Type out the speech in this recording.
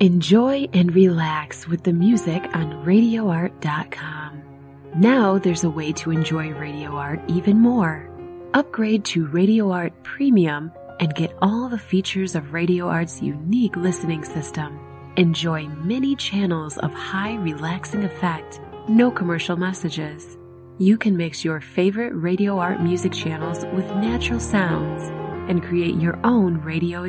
Enjoy and relax with the music on RadioArt.com. Now there's a way to enjoy Radio Art even more. Upgrade to Radio Art Premium and get all the features of Radio Art's unique listening system. Enjoy many channels of high relaxing effect, no commercial messages. You can mix your favorite Radio Art music channels with natural sounds and create your own radio